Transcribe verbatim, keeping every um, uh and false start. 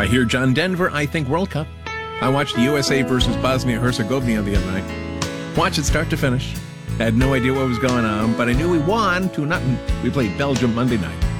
I hear John Denver, I think World Cup. I watched the U S A versus Bosnia-Herzegovina the other night. Watched it start to finish. Had no idea what was going on, but I knew we won two nothing. We played Belgium Monday night.